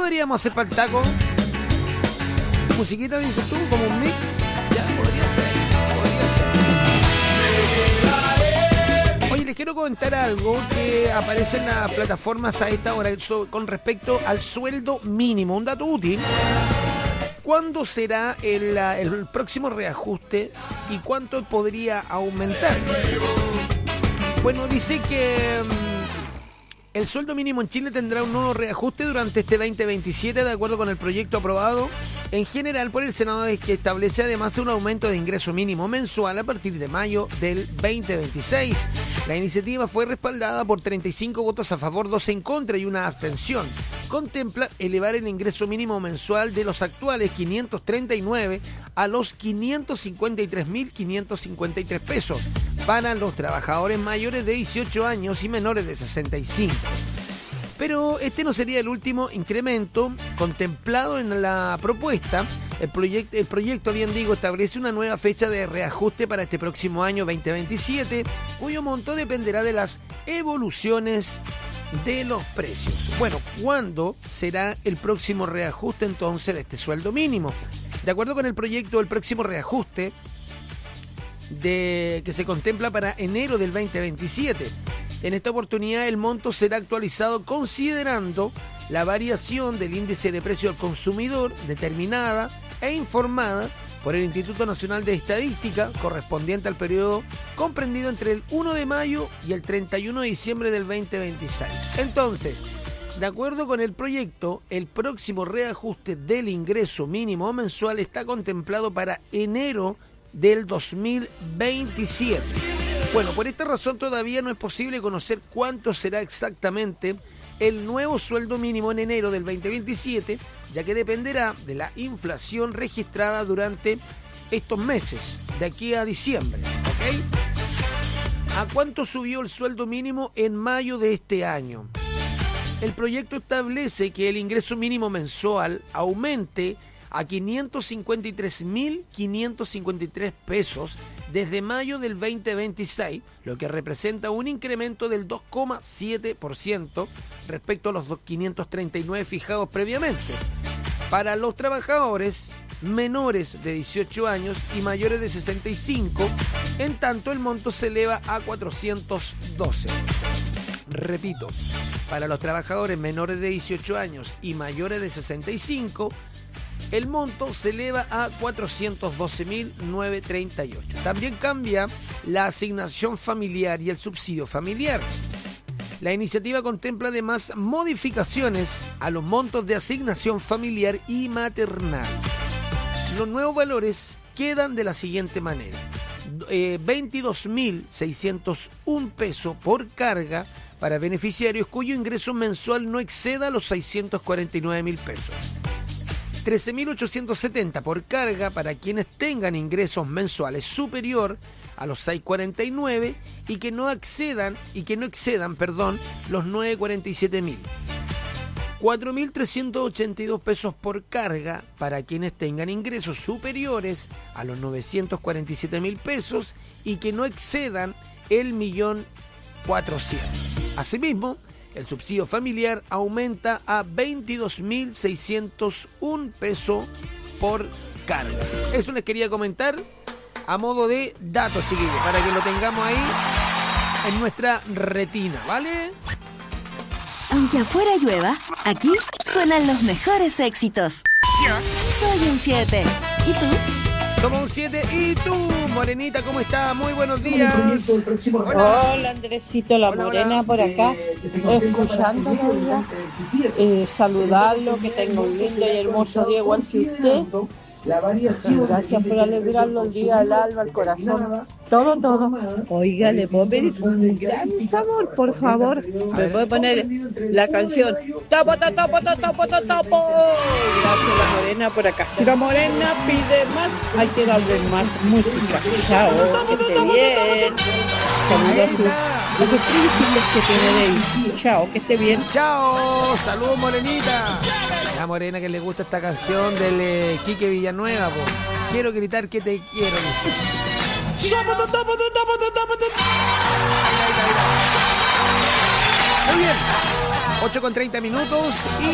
podríamos hacer para el taco? ¿Musiquita dices tú? ¿Como un mix? Ya, podría ser. Oye, les quiero comentar algo que aparece en las plataformas a esta hora con respecto al sueldo mínimo. Un dato útil. ¿Cuándo será el próximo reajuste y cuánto podría aumentar? Bueno, dice que el sueldo mínimo en Chile tendrá un nuevo reajuste durante este 2027, de acuerdo con el proyecto aprobado en general por el Senado, que establece además un aumento de ingreso mínimo mensual a partir de mayo del 2026. La iniciativa fue respaldada por 35 votos a favor, 2 en contra y una abstención. Contempla elevar el ingreso mínimo mensual de los actuales 539 a los 553.553 pesos para los trabajadores mayores de 18 años y menores de 65. Pero este no sería el último incremento contemplado en la propuesta. El proyecto, bien digo, establece una nueva fecha de reajuste para este próximo año 2027, cuyo monto dependerá de las evoluciones de los precios. Bueno, ¿cuándo será el próximo reajuste entonces de este sueldo mínimo? De acuerdo con el proyecto, el próximo reajuste que se contempla para enero del 2027. En esta oportunidad el monto será actualizado considerando la variación del índice de precio al consumidor determinada e informada por el Instituto Nacional de Estadística, correspondiente al periodo comprendido entre el 1 de mayo y el 31 de diciembre del 2026. Entonces, de acuerdo con el proyecto, el próximo reajuste del ingreso mínimo mensual está contemplado para enero del 2027. Bueno, por esta razón todavía no es posible conocer cuánto será exactamente el nuevo sueldo mínimo en enero del 2027, ya que dependerá de la inflación registrada durante estos meses, de aquí a diciembre, ¿ok? ¿A cuánto subió el sueldo mínimo en mayo de este año? El proyecto establece que el ingreso mínimo mensual aumente a 553.553 pesos desde mayo del 2026, lo que representa un incremento del 2,7% respecto a los 539 fijados previamente. Para los trabajadores menores de 18 años y mayores de 65, en tanto el monto se eleva a 412. Repito, para los trabajadores menores de 18 años y mayores de 65, el monto se eleva a 412.938. También cambia la asignación familiar y el subsidio familiar. La iniciativa contempla además modificaciones a los montos de asignación familiar y maternal. Los nuevos valores quedan de la siguiente manera: 22.601 pesos por carga para beneficiarios cuyo ingreso mensual no exceda los 649.000 pesos. 13.870 por carga para quienes tengan ingresos mensuales superior a los 649 y que no excedan los 947.000. 4.382 pesos por carga para quienes tengan ingresos superiores a los 947.000 pesos y que no excedan el 1.400.000. Asimismo, el subsidio familiar aumenta a 22.601 pesos por carga. Eso les quería comentar a modo de datos, chiquillos, para que lo tengamos ahí en nuestra retina, ¿vale? Aunque afuera llueva, aquí suenan los mejores éxitos. Yo soy un 7. ¿Y tú? Somos un 7. ¿Y tú, Morenita, cómo estás? Muy buenos días. Hola, Andresito, la Hola, Morena por acá, escuchándolo ya, saludarlo, que tenga un lindo y hermoso día igual que usted. Gracias por alegrarlo el día, el alma, el corazón, todo. Oiga, ¿le puedo pedir un gran favor, por favor? ¿Me puede poner la canción Topo? Gracias, la Morena por acá. Si la Morena pide más, hay que darle más música. Chao, que esté bien. Saludos a sus príncipes que tienen ahí. Chao, que esté bien. Chao, saludos, Morenita. La Morena que le gusta esta canción del Quique Villanueva, po. Quiero gritar que te quiero. Muy bien, 8:30 minutos y